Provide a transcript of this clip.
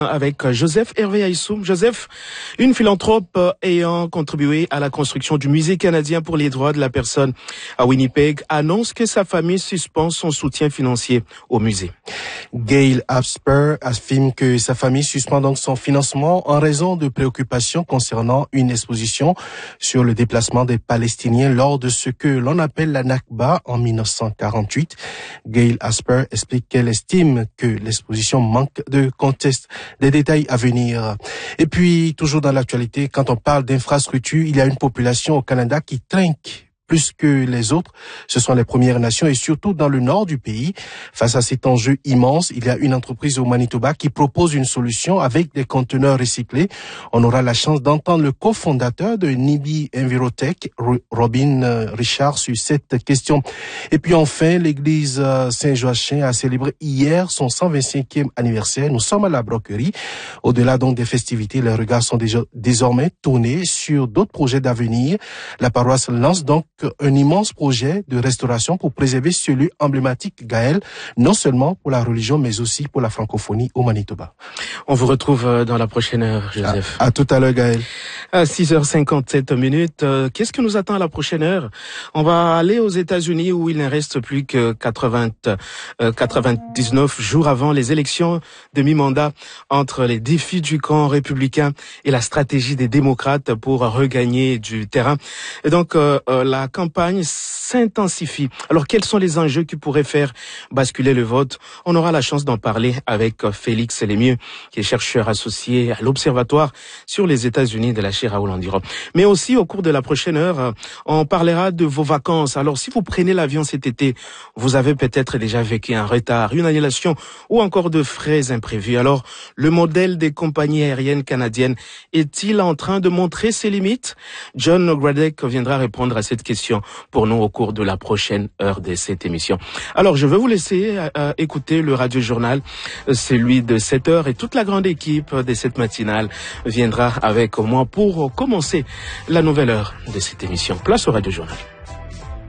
Avec Joseph Hervé Aïssoum. Joseph, une philanthrope ayant contribué à la construction du musée canadien pour les droits de la personne à Winnipeg, annonce que sa famille suspend son soutien financier au musée. Gail Asper affirme que sa famille suspend donc son financement en raison de préoccupations concernant une exposition sur le déplacement des Palestiniens lors de ce que l'on appelle la Nakba en 1948. Gail Asper explique qu'elle estime que l'exposition manque de contexte. Des détails à venir. Et puis, toujours dans l'actualité, quand on parle d'infrastructure, il y a une population au Canada qui trinque plus que les autres. Ce sont les Premières Nations et surtout dans le nord du pays. Face à cet enjeu immense, il y a une entreprise au Manitoba qui propose une solution avec des conteneurs recyclés. On aura la chance d'entendre le cofondateur de Nibi Envirotech, Robin Richard, sur cette question. Et puis enfin, l'église Saint-Joachim a célébré hier son 125e anniversaire. Nous sommes à la Broquerie. Au-delà donc des festivités, les regards sont déjà désormais tournés sur d'autres projets d'avenir. La paroisse lance donc un immense projet de restauration pour préserver ce lieu emblématique, Gaël, non seulement pour la religion, mais aussi pour la francophonie au Manitoba. On vous retrouve dans la prochaine heure, Joseph. À tout à l'heure, Gaël. À 6h57. Qu'est-ce que nous attend à la prochaine heure? On va aller aux États-Unis où il ne reste plus que 99 jours avant les élections de mi-mandat, entre les défis du camp républicain et la stratégie des démocrates pour regagner du terrain. Et donc, la campagne s'intensifie. Alors, quels sont les enjeux qui pourraient faire basculer le vote? On aura la chance d'en parler avec Félix Lemieux, qui est chercheur associé à l'Observatoire sur les États-Unis de la chaire Raoul Andirop. Mais aussi, au cours de la prochaine heure, on parlera de vos vacances. Alors, si vous prenez l'avion cet été, vous avez peut-être déjà vécu un retard, une annulation ou encore de frais imprévus. Alors, le modèle des compagnies aériennes canadiennes est-il en train de montrer ses limites? John Gradek viendra répondre à cette question pour nous au cours de la prochaine heure de cette émission. Alors, je vais vous laisser écouter le Radio Journal, celui de 7 heures, et toute la grande équipe de cette matinale viendra avec moi pour commencer la nouvelle heure de cette émission. Place au Radio Journal.